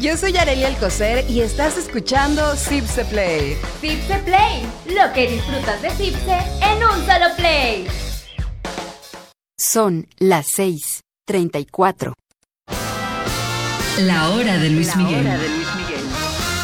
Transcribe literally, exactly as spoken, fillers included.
Yo soy Arely Alcocer y estás escuchando Zipse Play. Zipse Play, lo que disfrutas de Zipse en un solo play. Son las seis treinta y cuatro. La hora de Luis La Miguel. hora de Luis